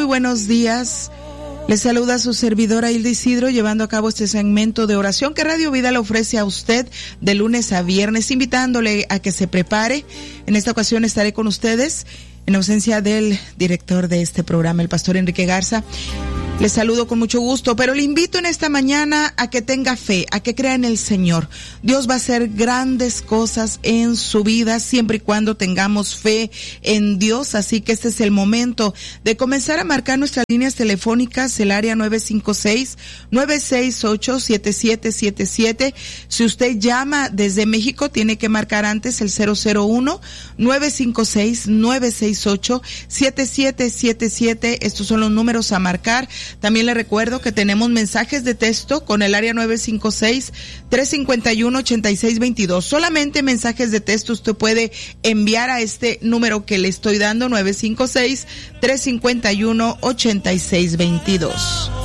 Muy buenos días. Les saluda su servidora Hilda Isidro, llevando a cabo este segmento de oración que Radio Vida le ofrece a usted de lunes a viernes, invitándole a que se prepare. En esta ocasión estaré con ustedes en ausencia del director de este programa, el pastor Enrique Garza. Les saludo con mucho gusto, pero le invito en esta mañana a que tenga fe, a que crea en el Señor. Dios va a hacer grandes cosas en su vida siempre y cuando tengamos fe en Dios. Así que este es el momento de comenzar a marcar nuestras líneas telefónicas, el área 956-968-7777. Si usted llama desde México, tiene que marcar antes el 001-956-968-7777. Estos son los números a marcar. También le recuerdo que tenemos mensajes de texto con el área 956-351-8622. Solamente mensajes de texto usted puede enviar a este número que le estoy dando, 956-351-8622.